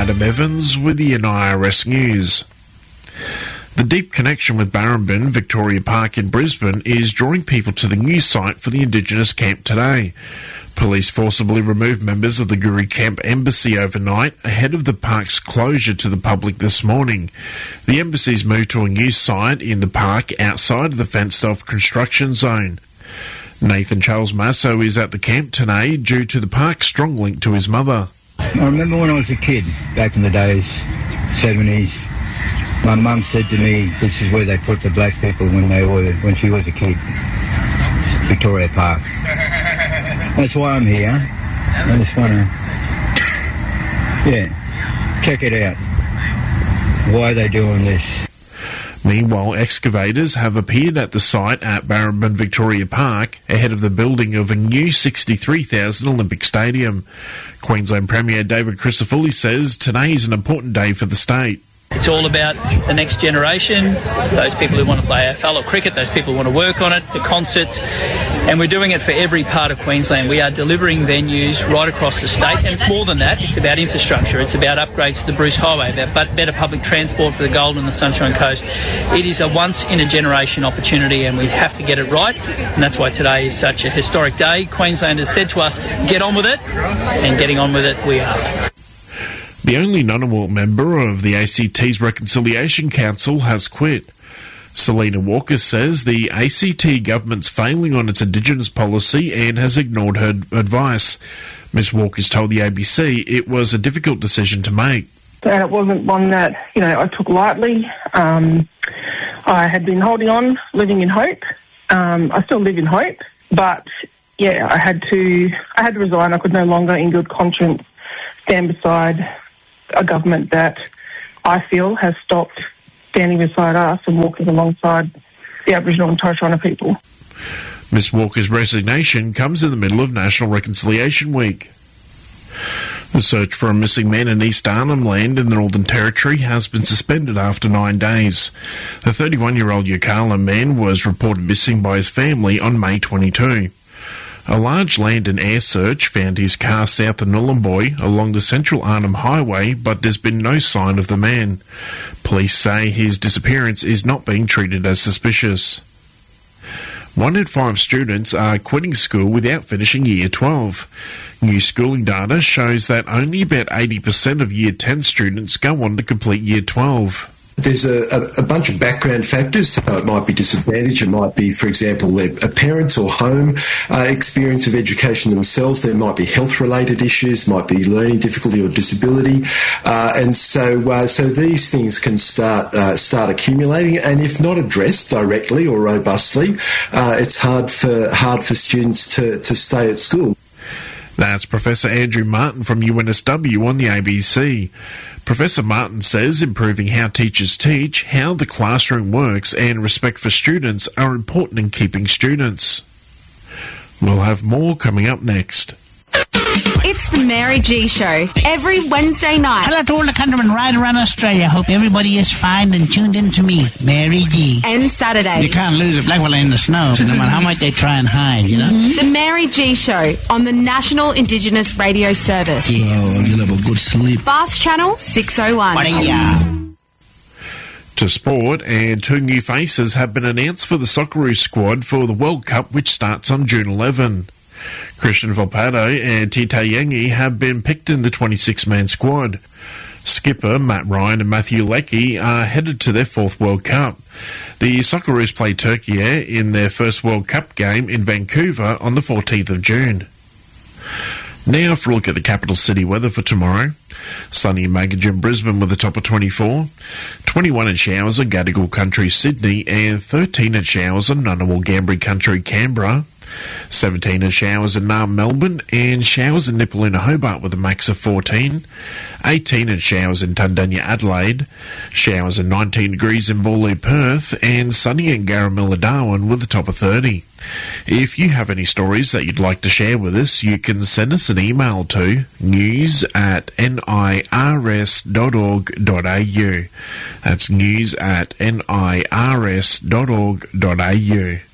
Adam Evans with the NIRS News. The deep connection with Barrambin Victoria Park in Brisbane is drawing people to the new site for the Indigenous camp today. Police forcibly removed members of the Guri Camp Embassy overnight ahead of the park's closure to the public this morning. The embassy's moved to a new site in the park outside of the fenced-off construction zone. Nathan Charles Masso is at the camp today due to the park's strong link to his mother. I remember when I was a kid, back in the days, 70s, my mum said to me, this is where they put the black people when she was a kid. Victoria Park. That's why I'm here. I just want to, check it out. Why are they doing this? Meanwhile, excavators have appeared at the site at Barrambin Victoria Park ahead of the building of a new 63,000 Olympic Stadium. Queensland Premier David Crisafulli says today is an important day for the state. It's all about the next generation, those people who want to play AFL or cricket, those people who want to work on it, the concerts, and we're doing it for every part of Queensland. We are delivering venues right across the state, and it's more than that. It's about infrastructure. It's about upgrades to the Bruce Highway, about better public transport for the Gold and the Sunshine Coast. It is a once-in-a-generation opportunity, and we have to get it right, and that's why today is such a historic day. Queensland has said to us, get on with it, and getting on with it we are. The only Ngunnawal member of the ACT's Reconciliation Council has quit. Selena Walker says the ACT government's failing on its Indigenous policy and has ignored her advice. Ms Walker's told the ABC it was a difficult decision to make. And it wasn't one that, I took lightly. I had been holding on, living in hope. I still live in hope, but I had to resign. I could no longer, in good conscience, stand beside a government that I feel has stopped standing beside us and walking alongside the Aboriginal and Torres Strait Islander people. Ms Walker's resignation comes in the middle of National Reconciliation Week. The search for a missing man in East Arnhem Land in the Northern Territory has been suspended after 9 days. The 31-year-old Yirrkala man was reported missing by his family on May 22. A large land and air search found his car south of Nhulunbuy along the Central Arnhem Highway, but there's been no sign of the man. Police say his disappearance is not being treated as suspicious. 1 in 5 students are quitting school without finishing Year 12. New schooling data shows that only about 80% of Year 10 students go on to complete Year 12. There's a bunch of background factors, so it might be disadvantage, it might be, for example, a parents or home experience of education themselves, there might be health-related issues, might be learning difficulty or disability, and so these things can start accumulating, and if not addressed directly or robustly, it's hard for students to stay at school. That's Professor Andrew Martin from UNSW on the ABC. Professor Martin says improving how teachers teach, how the classroom works, and respect for students are important in keeping students. We'll have more coming up next. It's the Mary G Show, every Wednesday night. Hello to all the countrymen right around Australia. Hope everybody is fine and tuned in to me, Mary G. And Saturday. You can't lose a black fella in the snow, no matter how much they try and hide, The Mary G Show on the National Indigenous Radio Service. Yeah, well, you'll have a good sleep. Fast Channel 601. To sport, and 2 new faces have been announced for the Socceroos squad for the World Cup, which starts on June 11. Christian Volpato and Tite Yengi have been picked in the 26-man squad. Skipper Matt Ryan and Matthew Leckie are headed to their 4th World Cup. The Socceroos play Turkey in their first World Cup game in Vancouver on the 14th of June. Now for a look at the capital city weather for tomorrow. Sunny in Magogin, Brisbane with a top of 24. 21 at showers at Gadigal Country, Sydney, and 13 at showers on Ngunnawal Ngambri Country, Canberra. 17 at showers in Naarm, Melbourne, and showers in Nipaluna, Hobart with a max of 14. 18 at showers in Tundanya, Adelaide. Showers in 19 degrees in Boorloo, Perth, and sunny in Garamilla, Darwin with a top of 30. If you have any stories that you'd like to share with us, you can send us an email to news@nirs.org.au. That's news@nirs.org.au.